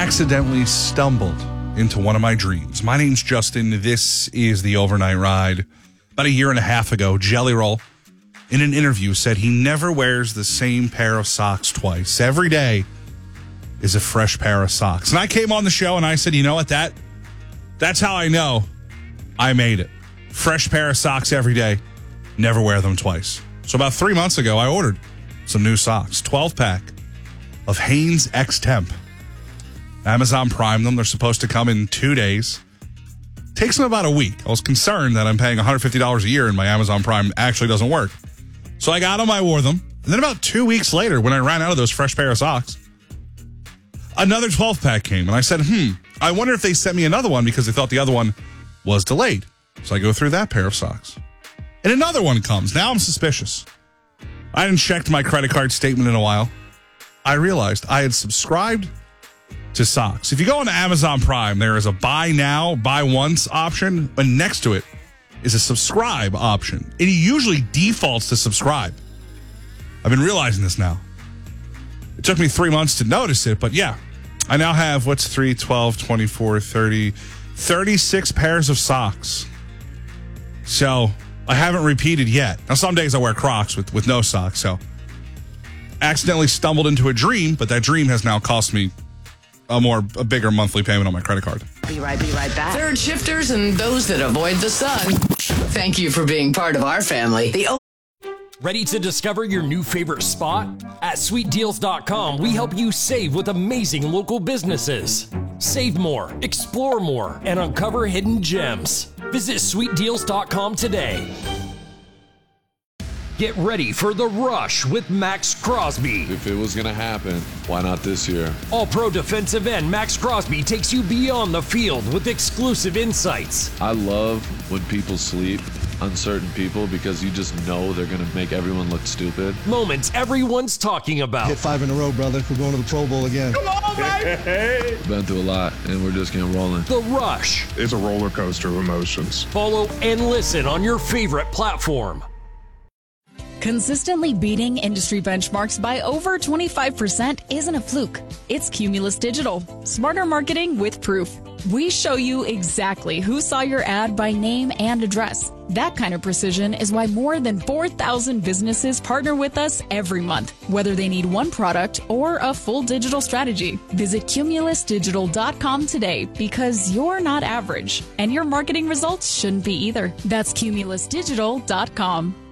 accidentally stumbled into one of my dreams. My name's Justin. This is the Overnight Ride. About a year and a half ago, Jelly Roll, in an interview, said he never wears the same pair of socks twice. Every day is a fresh pair of socks. And I came on the show and I said, you know what, that's how I know I made it. Fresh pair of socks every day, never wear them twice. So about 3 months ago, I ordered some new socks, 12-pack of Hanes X Temp. Amazon Prime them. They're supposed to come in 2 days. Takes them about a week. I was concerned that I'm paying $150 a year and my Amazon Prime actually doesn't work. So I got them, I wore them. And then about 2 weeks later, when I ran out of those fresh pair of socks, another 12-pack came. And I said, I wonder if they sent me another one because they thought the other one was delayed. So I go through that pair of socks. And another one comes. Now I'm suspicious. I hadn't checked my credit card statement in a while. I realized I had subscribed to socks. If you go on Amazon Prime, there is a buy now, buy once option, and next to it is a subscribe option. It usually defaults to subscribe. I've been realizing this now. It took me 3 months to notice it, but yeah, I now have, 3, 12, 24, 30, 36 pairs of socks. So I haven't repeated yet. Now, some days I wear Crocs with no socks, so accidentally stumbled into a dream, but that dream has now cost me a bigger monthly payment on my credit card. Be right back. Third shifters and those that avoid the sun. Thank you for being part of our family. Ready to discover your new favorite spot? At sweetdeals.com, we help you save with amazing local businesses. Save more, explore more, and uncover hidden gems. Visit sweetdeals.com today. Get ready for the rush with Max Crosby. If it was going to happen, why not this year? All-pro defensive end Max Crosby takes you beyond the field with exclusive insights. I love when people sleep, uncertain people, because you just know they're going to make everyone look stupid. Moments everyone's talking about. Hit 5 in a row, brother. We're going to the Pro Bowl again. Come on, baby! We've been through a lot, and we're just getting rolling. The Rush. It's a roller coaster of emotions. Follow and listen on your favorite platform. Consistently beating industry benchmarks by over 25% isn't a fluke. It's Cumulus Digital. Smarter marketing with proof. We show you exactly who saw your ad by name and address. That kind of precision is why more than 4,000 businesses partner with us every month, whether they need one product or a full digital strategy. Visit cumulusdigital.com today because you're not average, and your marketing results shouldn't be either. That's cumulusdigital.com.